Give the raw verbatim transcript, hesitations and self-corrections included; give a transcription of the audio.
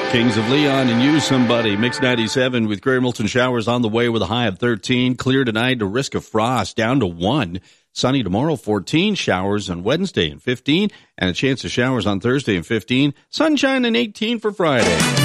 Kings of Leon and You Somebody. Mix ninety-seven with Gray Milton showers on the way with a high of thirteen. Clear tonight, a risk of frost down to one. Sunny tomorrow, fourteen. Showers on Wednesday and fifteen. And a chance of showers on Thursday and fifteen. Sunshine and eighteen for Friday.